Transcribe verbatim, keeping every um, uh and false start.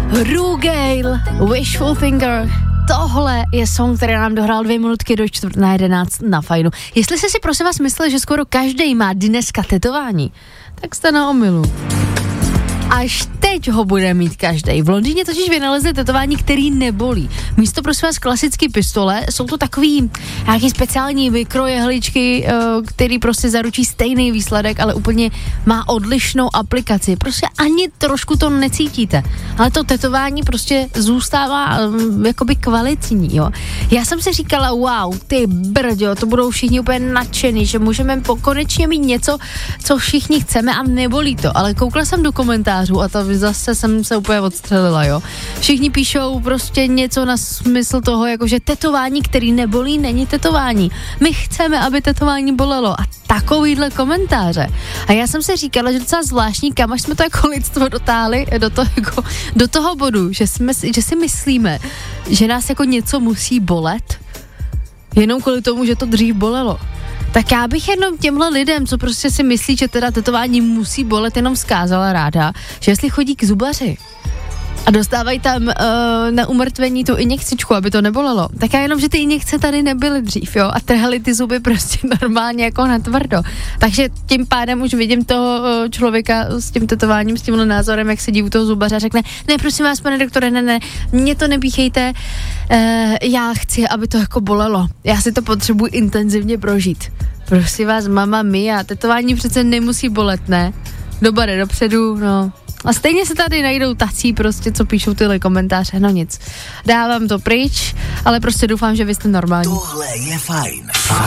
Rugale, Wishful Thinker. Tohle je song, který nám dohrál dvě minutky do čtvrt na jedenáct na Fajnu. Jestli jste si prosím vás mysleli, že skoro každý má dneska tetování, tak jste na omylu. Až teď ho bude mít každý. V Londýně totiž vynalezli tetování, který nebolí. Místo prosím vás klasický pistole jsou to takový nějaký speciální mikrojehličky, který prostě zaručí stejný výsledek, ale úplně má odlišnou aplikaci. Prostě ani trošku to necítíte. Ale to tetování prostě zůstává um, jakoby kvalitní, jo. Já jsem si říkala, wow, ty brďo, to budou všichni úplně nadšený, že můžeme konečně mít něco, co všichni chceme a nebolí to. Ale koukla jsem do komentářů a to zase jsem se úplně odstřelila, jo. Všichni píšou prostě něco na smysl toho, jakože tetování, který nebolí, není tetování. My chceme, aby tetování bolelo a takovýhle komentáře. A já jsem si říkala, že docela zvláštní, kam až jsme to jako lidstvo dotáhli do toho, jako, do toho bodu, že, jsme, že si myslíme, že nás jako něco musí bolet, jenom kvůli tomu, že to dřív bolelo. Tak já bych jenom těmhle lidem, co prostě si myslí, že teda tetování musí bolet, jenom vzkázala ráda, že jestli chodí k zubaři a dostávají tam uh, na umrtvení tu injekcičku, aby to nebolelo, tak já jenom, že ty injekce tady nebyly dřív, jo, a trhali ty zuby prostě normálně jako natvrdo. Takže tím pádem už vidím toho uh, člověka s tím tetováním, s tímhle názorem, jak sedí u toho zubaře a řekne, ne, prosím vás, pane doktore, ne, ne, mě to nepíchejte, uh, já chci, aby to jako bolelo. Já si to potřebuji intenzivně prožít. Prosím vás, mama mia, tetování přece nemusí bolet, ne? Doba jde dopředu, no. A stejně se tady najdou tací prostě, co píšou tyhle komentáře, no nic. Dávám to pryč, ale prostě doufám, že vy jste normální. Tohle je fajn.